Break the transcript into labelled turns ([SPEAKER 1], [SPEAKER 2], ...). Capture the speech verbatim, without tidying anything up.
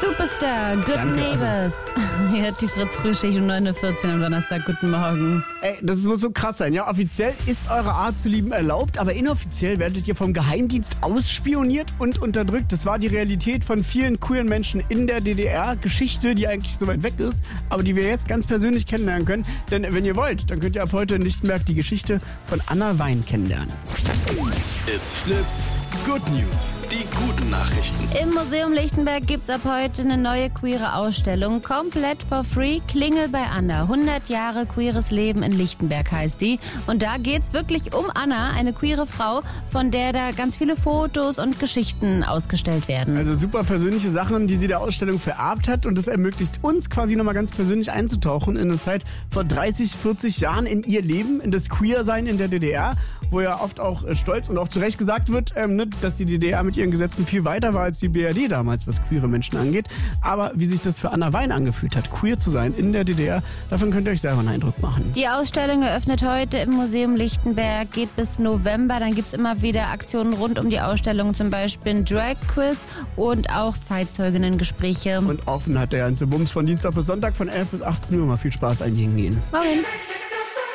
[SPEAKER 1] Superstar, Good
[SPEAKER 2] Danke,
[SPEAKER 1] Neighbors. Hier hat die Fritz-Frühschicht um neun Uhr vierzehn am Donnerstag. Guten Morgen.
[SPEAKER 2] Ey, das muss so krass sein, ja. Offiziell ist eure Art zu lieben erlaubt, aber inoffiziell werdet ihr vom Geheimdienst ausspioniert und unterdrückt. Das war die Realität von vielen queeren Menschen in der D D R. Geschichte, die eigentlich so weit weg ist, aber die wir jetzt ganz persönlich kennenlernen können. Denn wenn ihr wollt, dann könnt ihr ab heute in Lichtenberg die Geschichte von Anna Wein kennenlernen.
[SPEAKER 3] It's Fritz. Good News. Die guten Nachrichten.
[SPEAKER 1] Im Museum Lichtenberg gibt's ab heute eine neue queere Ausstellung. Komplett for free. Klingel bei Anna. hundert Jahre queeres Leben in Lichtenberg heißt die. Und da geht's wirklich um Anna, eine queere Frau, von der da ganz viele Fotos und Geschichten ausgestellt werden.
[SPEAKER 2] Also super persönliche Sachen, die sie der Ausstellung vererbt hat. Und das ermöglicht uns quasi nochmal ganz persönlich einzutauchen in eine Zeit vor dreißig, vierzig Jahren in ihr Leben, in das Queersein in der D D R, wo ja oft auch äh, stolz und auch zu Recht gesagt wird, ähm, ne, dass die D D R mit ihren Gesetzen viel weiter war als die B R D damals, was queere Menschen angeht. Aber wie sich das für Anna Wein angefühlt hat, queer zu sein in der D D R, davon könnt ihr euch selber einen Eindruck machen.
[SPEAKER 1] Die Ausstellung eröffnet heute im Museum Lichtenberg, geht bis November. Dann gibt's immer wieder Aktionen rund um die Ausstellung, zum Beispiel ein Drag-Quiz und auch Zeitzeuginnengespräche.
[SPEAKER 2] Und offen hat der ganze Bums von Dienstag bis Sonntag von elf bis achtzehn Uhr. Mal viel Spaß eingehen gehen.
[SPEAKER 1] Morgen.